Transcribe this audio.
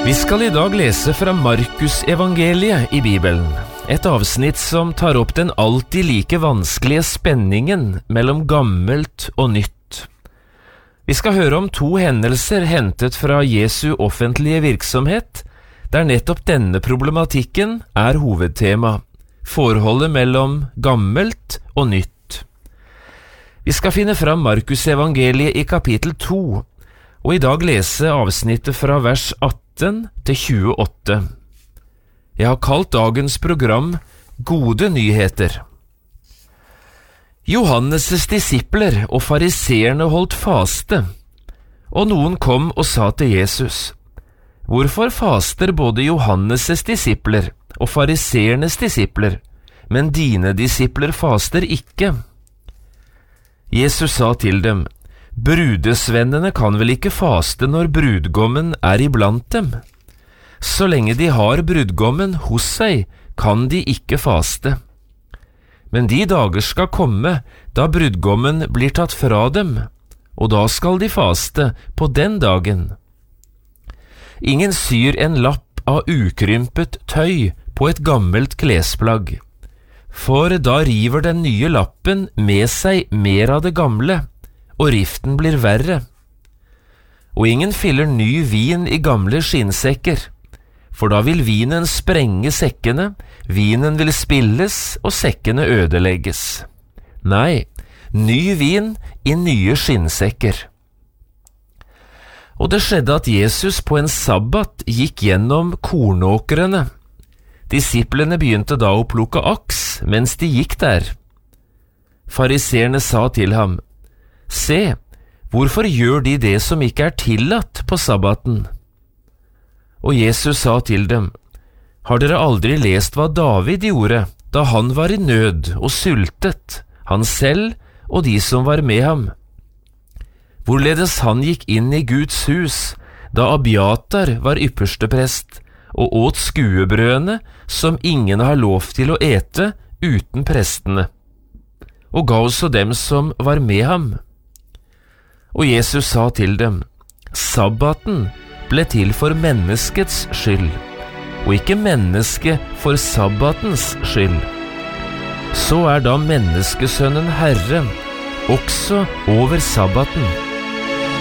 Vi skal I dag lese fra Markus evangeliet I Bibelen, et avsnitt som tar opp den alltid like vanskelige spenningen mellom gammelt og nytt. Vi skal høre om to hendelser hentet fra Jesu offentlige virksomhet, der nettopp denne problematikken hovedtema, forholdet mellom gammelt og nytt. Vi skal finne fram Markus evangeliet I kapittel 2, og I dag lese avsnittet fra vers 18 til 28. Jeg har kalt dagens program Gode nyheter. Johannes' disipler og fariseerne holdt faste, og noen kom og sa til Jesus: Hvorfor faster både Johannes' disipler og fariseernes disipler, men dine disipler faster ikke? Jesus sa til dem: Brudesvennene kan vel ikke faste når brudgommen iblant dem? Så lenge de har brudgommen hos seg, kan de ikke faste. Men de dager skal komme, da brudgommen blir tatt fra dem, og da skal de faste på den dagen. Ingen syr en lapp av ukrympet tøy på et gammelt klesplagg, for da river den nye lappen med seg mer av det gamle, og riften blir verre. Og ingen fyller ny vin I gamle skinnsekker, for da vil vinen sprenge sekkene, vinen vil spilles og sekkene ødelegges. Nei, ny vin I nye skinnsekker. Og det skjedde at Jesus på en sabbat gikk gjennom kornåkrene. Disiplene begynte da å plukke aks mens de gikk der. Fariseerne sa til ham: Se, hvorfor gjør de det som ikke tillatt på sabbaten? Og Jesus sa til dem: Har dere aldri lest hva David gjorde da han var I nød og sultet, han selv og de som var med ham? Hvorledes han gikk inn I Guds hus da Abiatar var ypperste prest, og åt skuebrødene som ingen har lov til å ete uten prestene, og ga også dem som var med ham. Og Jesus sa til dem: Sabbaten ble til for menneskets skyld, og ikke mennesket for sabbatens skyld. Så da menneskesønnen Herre, også over sabbaten.